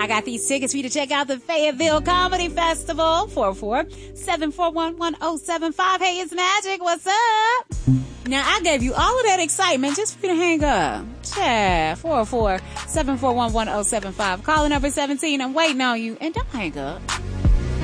I got these tickets for you to check out the Fayetteville Comedy Festival. 447411075. Hey, it's Magic. What's up? Now, I gave you all of that excitement just for you to hang up. Yeah, 447411075. Caller number 17. I'm waiting on you. And don't hang up.